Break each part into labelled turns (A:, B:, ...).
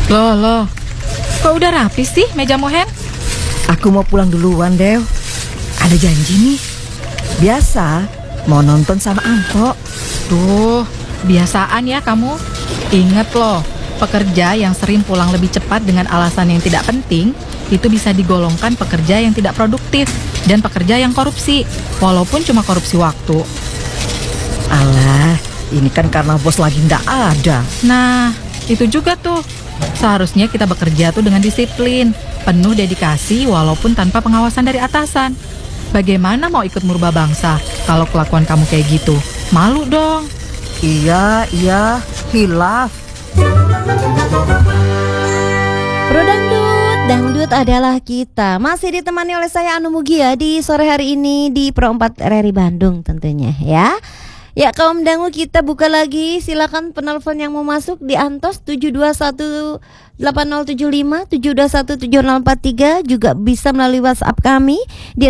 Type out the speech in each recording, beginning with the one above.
A: Loh, kok udah rapi sih meja Mohen?
B: Aku mau pulang duluan, Dew. Ada janji nih. Biasa, mau nonton sama Angko.
A: Duh, biasaan ya kamu. Ingat loh, pekerja yang sering pulang lebih cepat dengan alasan yang tidak penting, itu bisa digolongkan pekerja yang tidak produktif dan pekerja yang korupsi, walaupun cuma korupsi waktu.
B: Alah, ini kan karena bos lagi ndak ada.
A: Nah, itu juga tuh. Seharusnya kita bekerja tuh dengan disiplin, penuh dedikasi walaupun tanpa pengawasan dari atasan. Bagaimana mau ikut merubah bangsa kalau kelakuan kamu kayak gitu? Malu dong.
B: Iya, hilaf.
C: Pro Dangdut adalah kita. Masih ditemani oleh saya Anu Mugia di sore hari ini di Pro 4 RRI Bandung tentunya ya. Ya, kaum dangu kita buka lagi. Silakan penelpon yang mau masuk di Antos 7218075 7217043, juga bisa melalui WhatsApp kami di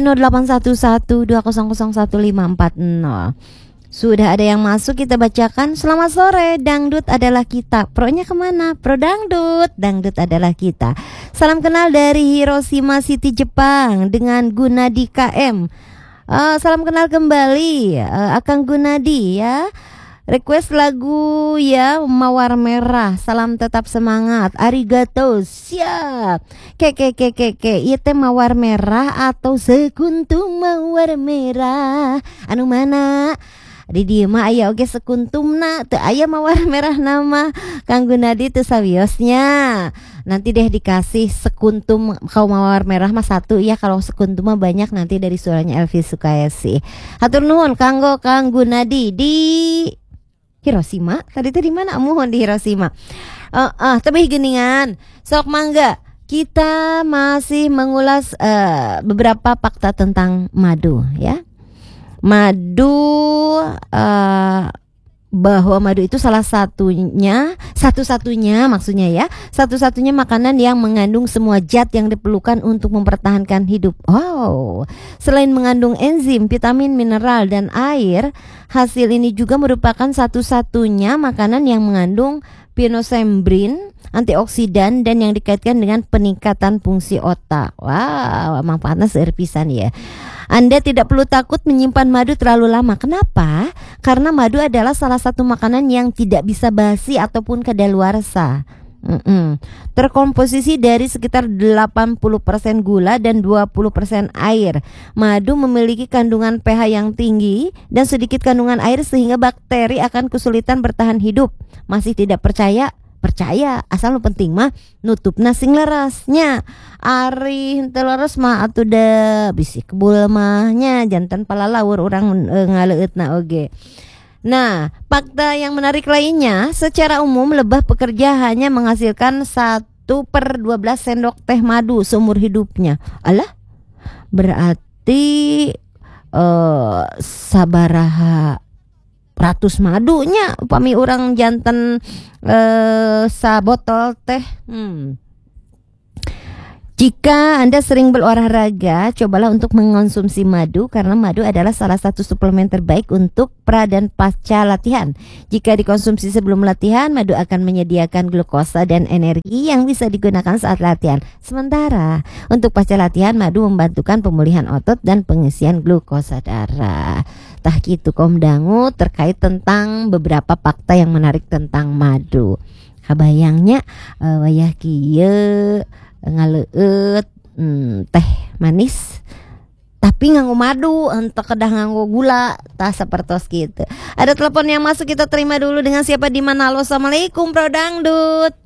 C: 081120010540. Sudah ada yang masuk, kita bacakan. Selamat sore, dangdut adalah kita. Pro-nya kemana? Pro Dangdut, dangdut adalah kita. Salam kenal dari Hiroshima City, Jepang dengan Gunadi KM. Salam kenal kembali, Akang Gunadi ya. Request lagu ya, Mawar Merah. Salam tetap semangat. Arigato. Siap. Ke. Ieu teh mawar merah atau sekuntum mawar merah? Anu mana? Di dieu mah aya oge sekuntumna, teu aya mawar merah nama. Kang Gunadi teu sawiosnya. Nanti deh dikasih sekuntum. Kalau mawar merah mah satu ya, kalau sekuntum mah banyak, nanti dari suaranya Elvi Sukayesi. Hatur nuhun kanggo Kang Gunadi di Hiroshima. Tadi di mana? Muhun di Hiroshima. Tapi geningan. Sok mangga. Kita masih mengulas beberapa fakta tentang madu ya. Madu, bahwa madu itu satu-satunya maksudnya ya, satu-satunya makanan yang mengandung semua zat yang diperlukan untuk mempertahankan hidup. Selain mengandung enzim, vitamin, mineral, dan air, hasil ini juga merupakan satu-satunya makanan yang mengandung pinosembrin, antioksidan, dan yang dikaitkan dengan peningkatan fungsi otak. Manfaatnya seueur pisan ya. Anda tidak perlu takut menyimpan madu terlalu lama. Kenapa? Karena madu adalah salah satu makanan yang tidak bisa basi ataupun kadaluarsa. Terkomposisi dari sekitar 80% gula dan 20% air. Madu memiliki kandungan pH yang tinggi dan sedikit kandungan air sehingga bakteri akan kesulitan bertahan hidup. Masih tidak percaya? Percaya, asal lu penting mah nutupna sing lerasnya. Ari henteu leres mah atuh da bisi kebul mahnya jantan palalawur urang ngaleueutna oge. Nah, fakta yang menarik lainnya, secara umum lebah pekerja hanya menghasilkan 1/12 sendok teh madu seumur hidupnya. Alah, berarti sabaraha ratus madunya upami urang jantan sabotol teh. Jika Anda sering berolahraga, cobalah untuk mengonsumsi madu karena madu adalah salah satu suplemen terbaik untuk pra dan pasca latihan. Jika dikonsumsi sebelum latihan, madu akan menyediakan glukosa dan energi yang bisa digunakan saat latihan. Sementara untuk pasca latihan, madu membantukan pemulihan otot dan pengisian glukosa darah. Tah kitu Kom Dangu terkait tentang beberapa fakta yang menarik tentang madu. Habayangnya wayah kieu ngaleueut teh manis tapi nganggo madu, henteu kedah nganggo gula, tah sapertos gitu. Ada telepon yang masuk, kita terima dulu. Dengan siapa di mana? Halo, assalamualaikum Pro Dangdut.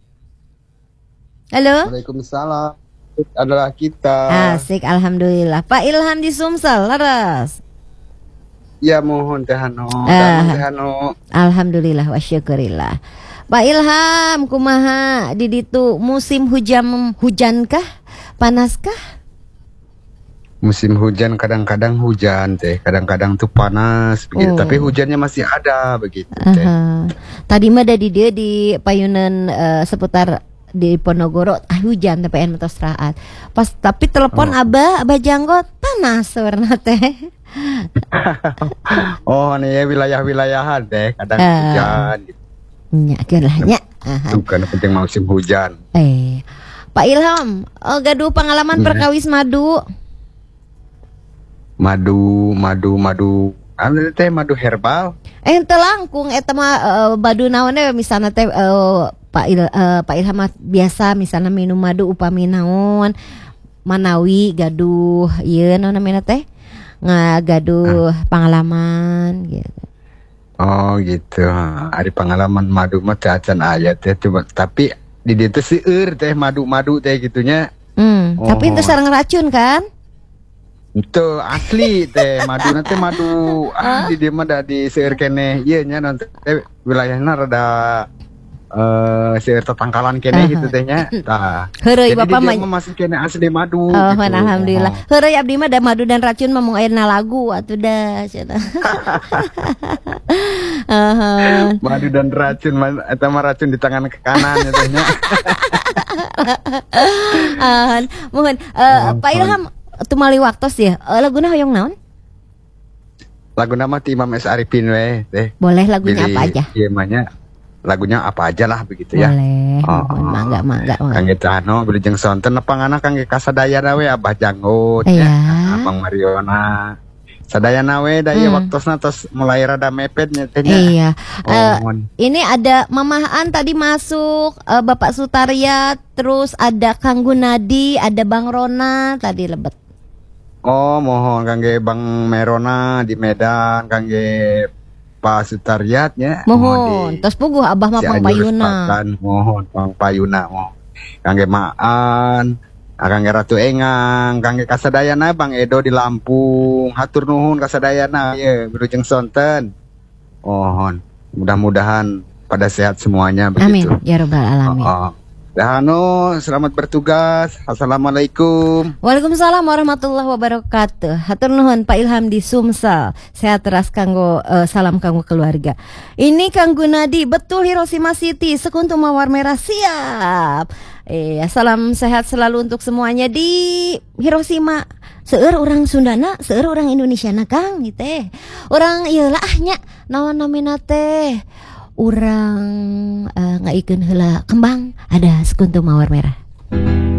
C: Halo.
D: Waalaikumsalam. Adalah kita.
C: Asik, alhamdulillah. Pak Ilham di Sumsel, laras.
D: Ya mohon tehano.
C: Alhamdulillah wa syukurillah. Pak Ilham, kumaha di ditu musim hujankah? Panaskah?
D: Musim hujan, kadang-kadang hujan teh, kadang-kadang tuh panas begitu. Tapi hujannya masih ada begitu teh.
C: Tadi mah di dia di payunan seputar di Ponorogo hujan tapi entos raat. Pas tapi telepon Abah Janggot panas warna teh.
D: Nih wilayah-wilayahan teh kadang hujan gitu.
C: Nya
D: Bukan penting musim hujan.
C: Pak Ilham, gaduh pengalaman perkawis madu.
D: Madu. Anu teh madu herbal.
C: Ente langkung eta mah madu naon misalnya teh Pak Ilham mah biasa misalnya minum madu upami naon manawi gaduh ieu naon namanya teh gaduh pengalaman gitu.
D: Oh gitu. Ari pengalaman madu mah cacan aya teh coba tapi di dieu teh seueur teh madu teh gitunya.
C: Tapi itu sareng racun kan?
D: Itu asli teh madu nanti madu di dia mah da di seueur keneh ieu nya nanti wilayahna rada seueur tetangkalan keneh gitu teh nya. Tah.
C: Heureuy Bapak
D: mah masih keneh asli madu
C: gitu. Alhamdulillah. Heureuy abdi mah da madu dan racun mah mung ayeuna lagu atuh dah cenah.
D: Madu dan racun eta mah racun di tangan ke kanan ya teh nya.
C: Mohon Pak Ilham tumali waktos ya. Laguna hoyong naon?
D: Laguna mah ti Imam S. Arifin we teh.
C: Boleh lagunya apa aja?
D: Ieu mah nya lagunya apa aja lah begitu ya.
C: Boleh. Mangga.
D: Kangge Cahno Wilujeng Sonten nepangana kangge kasadayana we Abah Janggut
C: ya.
D: Abang Mariona. Sadayana we da ieu waktosna tos mulai rada mepet nya teh nya.
C: Iya. Ini ada Mamahan tadi masuk, Bapak Sutariat, terus ada Kang Gunadi, ada Bang Rona tadi lebet.
D: Oh, mohon kangge Bang Merona di Medan, kangge Pak Sutariatnya.
C: Mohon. Terus puguh Abah mah Pang Payuna.
D: Mohon Pang Payuna mohon. Kangge Maan, kangge Ratu Engang, kangge kasadayana Bang Edo di Lampung. Hatur nuhun kasadayana ieu Wilujeng Sonten. Mohon. Mudah-mudahan pada sehat semuanya begitu.
C: Amin ya rabbal alamin.
D: Dahano, selamat bertugas. Assalamualaikum.
C: Waalaikumsalam warahmatullahi wabarakatuh. Hatur nuhun Pak Ilham di Sumsel. Sehat teras kanggo salam kanggo keluarga. Ini Kang Gunadi, betul Hiroshima City, Sekuntum Mawar Merah siap. Salam sehat selalu untuk semuanya di Hiroshima. Seueur orang Sundana, seueur orang Indonesia na Kang teh. Orang ieu lah nya naon namina teh. Urang ngaikeun heula kembang ada Sekuntum Mawar Merah.